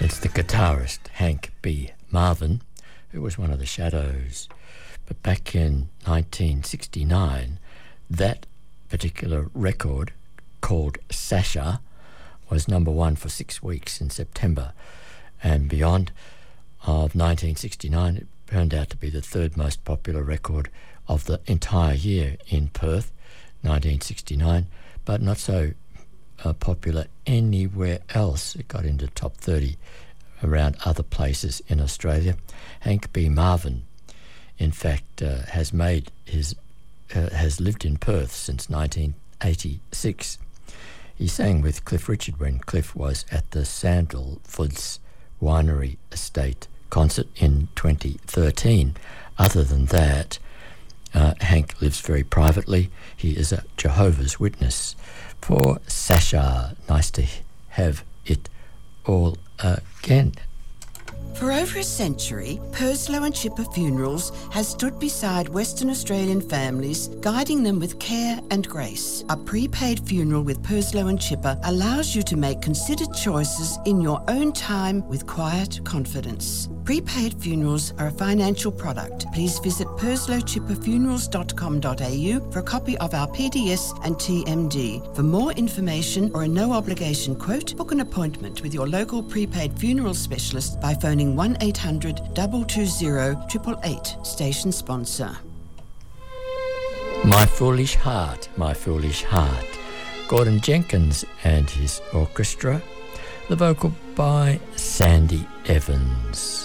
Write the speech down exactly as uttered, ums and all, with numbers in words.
It's the guitarist Hank B. Marvin, who was one of the Shadows. But back in nineteen sixty-nine, that particular record, called Sasha, was number one for six weeks in September. And beyond of nineteen sixty-nine, it turned out to be the third most popular record of the entire year in Perth, nineteen sixty-nine, but not so uh, popular anywhere else. It got into top thirty around other places in Australia. Hank B. Marvin, in fact, uh, has made his uh, has lived in Perth since nineteen eighty-six. He sang with Cliff Richard when Cliff was at the Sandalfoods Winery Estate concert in twenty thirteen. Other than that, uh, Hank lives very privately. He is a Jehovah's Witness. For Sasha, nice to have it all again. For over a century, Purslow and Chipper Funerals has stood beside Western Australian families, guiding them with care and grace. A prepaid funeral with Purslow and Chipper allows you to make considered choices in your own time with quiet confidence. Prepaid funerals are a financial product. Please visit purslow chipper funerals dot com dot a u for a copy of our P D S and T M D. For more information or a no-obligation quote, book an appointment with your local prepaid funeral specialist by phoning one eight hundred, two two zero, eight eight eight, station sponsor. My Foolish Heart, My Foolish Heart. Gordon Jenkins and his orchestra. The vocal by Sandy Evans.